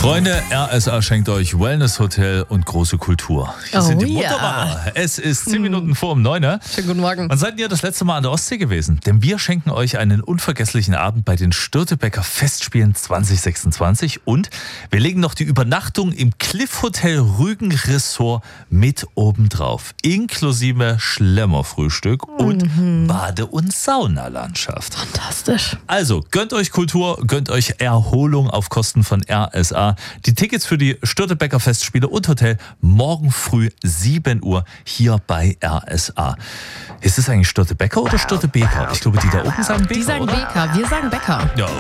Freunde, RSA schenkt euch Wellness Hotel und große Kultur. Hier sind die Muttermacher. Es ist 10 Minuten vor 9. Schönen guten Morgen. Wann seid ihr das letzte Mal an der Ostsee gewesen? Denn wir schenken euch einen unvergesslichen Abend bei den Störtebeker Festspielen 2026 und wir legen noch die Übernachtung im Cliff Hotel Rügen Resort mit obendrauf. Inklusive Schlemmerfrühstück und Bade- und Saunalandschaft. Fantastisch. Also, gönnt euch Kultur, gönnt euch Erholung auf Kosten von RSA. Die Tickets für die Störtebeker Festspiele und Hotel morgen früh 7 Uhr hier bei RSA. Ist es eigentlich Störtebeker oder Störtebeker? Ich glaube, die da oben sagen Beker, Die sagen oder? Beker, wir sagen Bäcker. Ja,